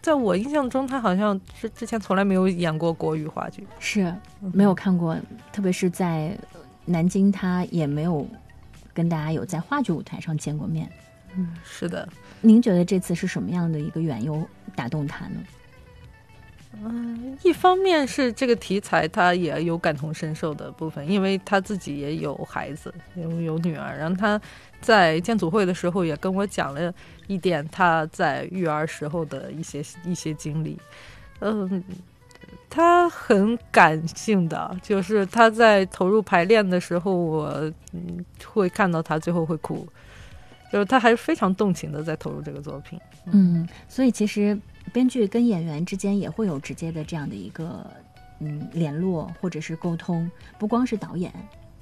在我印象中，他好像是之前从来没有演过国语话剧， 是没有看过，特别是在南京，他也没有跟大家有在话剧舞台上见过面。 是的。 您觉得这次是什么样的一个缘由打动他呢？ 一方面是这个题材他也有感同身受的部分，因为他自己也有孩子，有女儿，然后他在建组会的时候也跟我讲了一点他在育儿时候的一些经历。他很感性的，就是他在投入排练的时候，我会看到他最后会哭，就是他还是非常动情的在投入这个作品。 所以其实编剧跟演员之间也会有直接的这样的一个联络或者是沟通，不光是导演。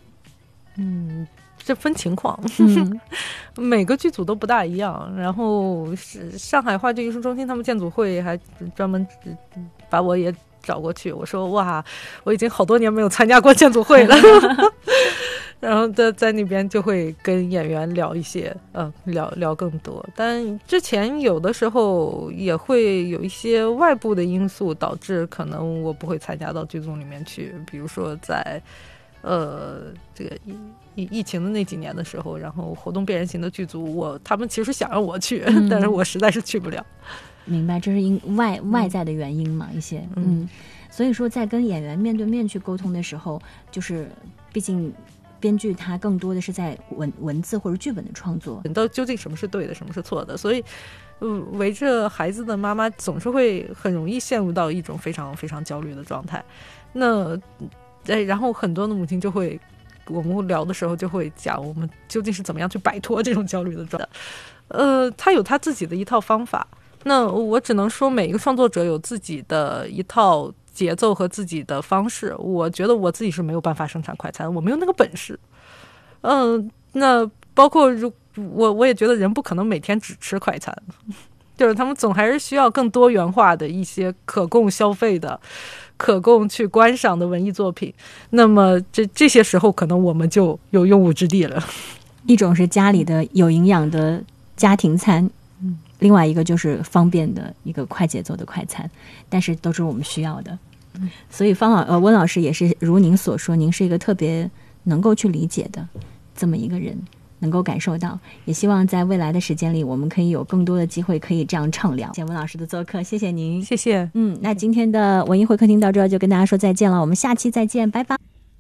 这分情况，每个剧组都不大一样。然后上海话剧艺术中心他们建组会还专门把我也找过去，我说哇，我已经好多年没有参加过建组会了。然后在那边就会跟演员聊一些，聊更多。但之前有的时候也会有一些外部的因素导致可能我不会参加到剧组里面去，比如说在这个疫情的那几年的时候，然后活动变人形的剧组，他们其实想让我去，但是我实在是去不了。 明白，这是外在的原因嘛，一些所以说在跟演员面对面去沟通的时候，就是毕竟编剧他更多的是在文字或者剧本的创作， 到究竟什么是对的，什么是错的，所以围着孩子的妈妈总是会很容易陷入到一种非常非常焦虑的状态。然后很多的母亲就会，我们聊的时候就会讲我们究竟是怎么样去摆脱这种焦虑的状态。他有他自己的一套方法，那我只能说每一个创作者有自己的一套节奏和自己的方式。我觉得我自己是没有办法生产快餐，我没有那个本事。那包括我也觉得人不可能每天只吃快餐，就是他们总还是需要更多元化的一些可供消费的、可供去观赏的文艺作品。那么这些时候可能我们就有用武之地了。 一种是家里的有营养的家庭餐，另外一个就是方便的一个快节奏的快餐，但是都是我们需要的。所以温老师也是如您所说，您是一个特别能够去理解的这么一个人，能够感受到，也希望在未来的时间里我们可以有更多的机会可以这样畅聊。谢谢温老师的做客，谢谢您。 谢谢。 那今天的文艺会客厅到这儿就跟大家说再见了，我们下期再见，拜拜。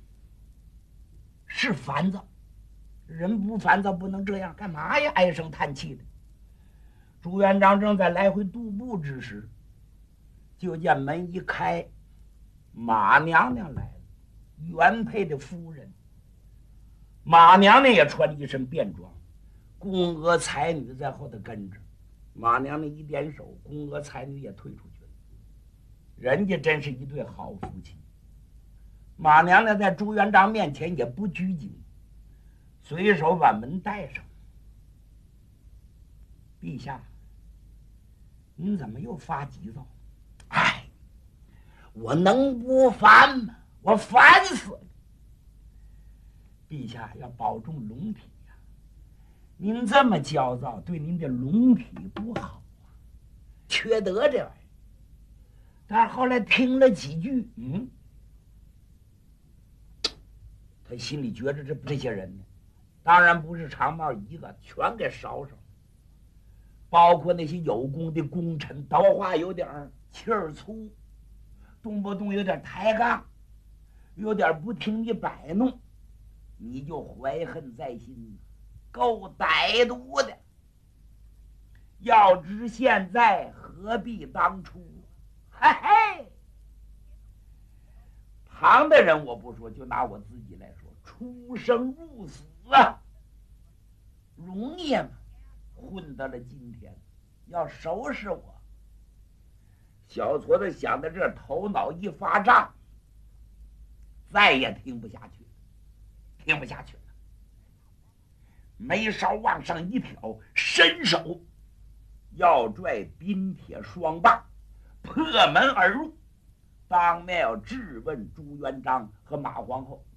是烦躁，人不烦躁不能这样，干嘛呀唉声叹气的。朱元璋正在来回踱步之时，就见门一开，马娘娘来了，原配的夫人。马娘娘也穿一身便装，宫娥才女在后头跟着。马娘娘一点手，宫娥才女也退出去了。人家真是一对好夫妻。马娘娘在朱元璋面前也不拘谨，随手把门带上。陛下，您怎么又发急躁？哎，我能不烦吗？我烦死了。陛下要保重龙体呀，您这么焦躁，对您的龙体不好啊，缺德这玩意儿。但是后来听了几句，他心里觉着这些人呢，当然不是长帽一个，全给烧上了。包括那些有功的功臣，刀话有点气儿粗，动不动有点抬杠，有点不听你摆弄，你就怀恨在心，够歹毒的。要知现在，何必当初？嘿嘿，旁的人我不说，就拿我自己来说，出生入死啊，容易吗？混到了今天，要收拾我。小矬子想到这儿，头脑一发胀，再也听不下去了，眉梢往上一挑，伸手要拽冰铁双棒，破门而入，当面要质问朱元璋和马皇后。